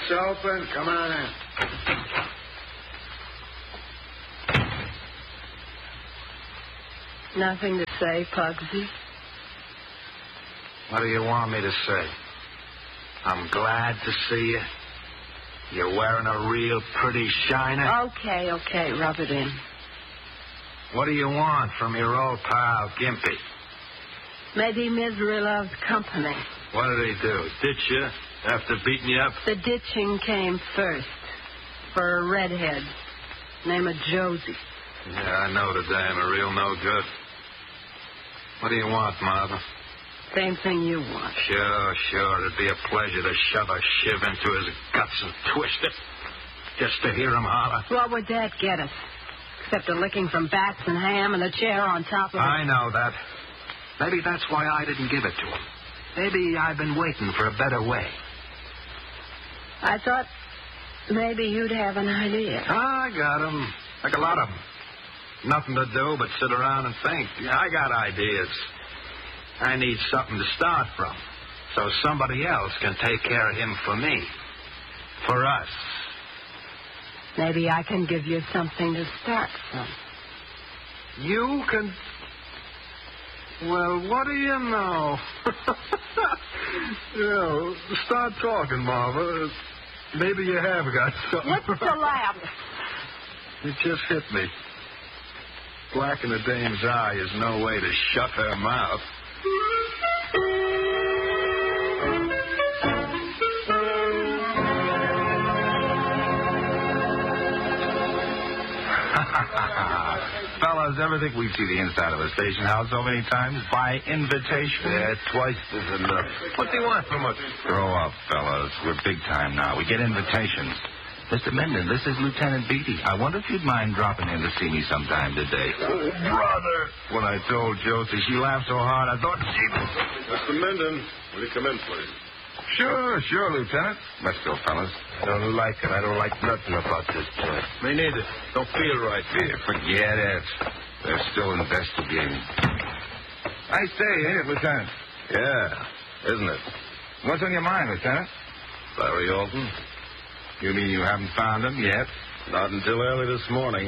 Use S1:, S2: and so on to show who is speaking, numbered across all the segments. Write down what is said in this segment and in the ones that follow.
S1: Gate's open. Come on in.
S2: Nothing to say, Pugsy?
S1: What do you want me to say? I'm glad to see you. You're wearing a real pretty shiner.
S2: Okay, rub it in.
S1: What do you want from your old pal, Gimpy?
S2: Maybe Misery loves company.
S1: What did he do? Ditch you after beating you up?
S2: The ditching came first. For a redhead. Name of Josie.
S1: Yeah, I know the dame. A real no good. What do you want, Martha?
S2: Same thing you want.
S1: Sure. It'd be a pleasure to shove a shiv into his guts and twist it. Just to hear him holler.
S2: What would that get us? Except a licking from bats and ham and a chair on top of it.
S1: I know that. Maybe that's why I didn't give it to him. Maybe I've been waiting for a better way.
S2: I thought maybe you'd have an idea.
S1: I got 'em. Like a lot of 'em. Nothing to do but sit around and think. Yeah, I got ideas. I need something to start from, so somebody else can take care of him for me. For us.
S2: Maybe I can give you something to start from.
S1: You can... Well, what do you know? Start talking, Marva. Maybe you have got something.
S2: What's the laugh?
S1: It just hit me. Black in the dame's eye is no way to shut her mouth.
S3: Fellas, ever think we'd see the inside of a station house so many times? By invitation?
S1: Yeah, twice is enough. What do you want from us?
S3: Grow up, fellas. We're big time now. We get invitations. Mr. Minden, this is Lieutenant Beatty. I wonder if you'd mind dropping in to see me sometime today.
S1: Oh, brother.
S3: When I told Josie, she laughed so hard I thought she...
S4: Mr. Minden, will you come in, please?
S3: Sure, Lieutenant. Let's go, fellas.
S1: I don't like it. I don't like nothing about this joint.
S4: Me neither. Don't feel right.
S3: Yeah, forget it. They're still investigating. Nice day, ain't it, Lieutenant?
S4: Yeah, isn't it?
S3: What's on your mind, Lieutenant?
S4: Larry Alton?
S3: You mean you haven't found him yet?
S4: Not until early this morning.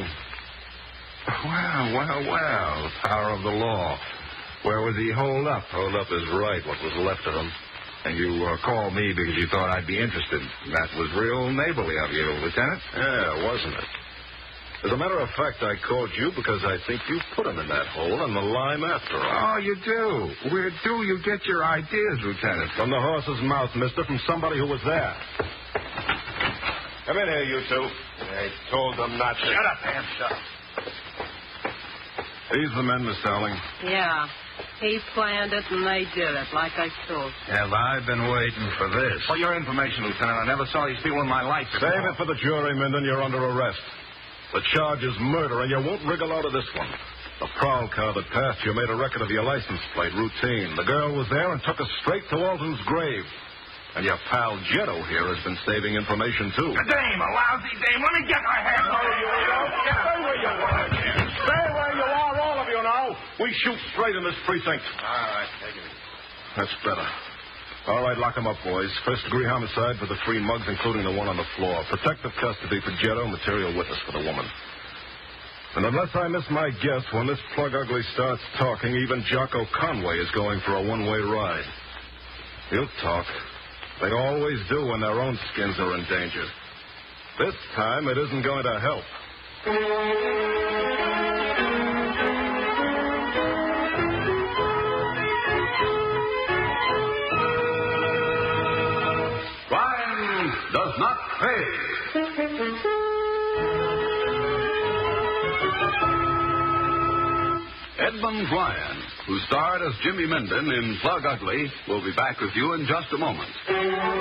S3: Well. The power of the law. Where was he holed up?
S4: Holed up is right, what was left of him.
S3: And you called me because you thought I'd be interested. That was real neighborly of you, Lieutenant.
S4: Yeah, wasn't it? As a matter of fact, I called you because I think you put him in that hole in the lime after all.
S3: Oh, you do? Where do you get your ideas, Lieutenant?
S4: From the horse's mouth, mister, from somebody who was there. Come in here, you two. I told them not to.
S1: Shut up, hands up.
S4: These the men, Miss Dowling.
S2: Yeah. He planned it and they did it, like I told.
S1: Have I been waiting for this?
S3: For your information, Lieutenant, I never saw these people in my life before.
S4: Save it for the jury, Minden. You're under arrest. The charge is murder, and you won't wriggle out of this one. The prowl car that passed you made a record of your license plate, routine. The girl was there and took us straight to Alton's grave. And your pal Jetto here has been saving information, too.
S3: The dame, a lousy dame. Let me get my hand.
S4: No, you don't. Stay where you are. Stay where you are, all of you now. We shoot straight in this precinct.
S1: All right, take it.
S4: That's better. All right, lock them up, boys. First-degree homicide for the 3 mugs, including the one on the floor. Protective custody for Jetto, material witness for the woman. And unless I miss my guess, when this plug ugly starts talking, even Jocko Conway is going for a one-way ride. He'll talk. They always do when their own skins are in danger. This time, it isn't going to help.
S5: Crime does not pay. Edmund Ryan, who starred as Jimmy Minden in Plug Ugly, will be back with you in just a moment.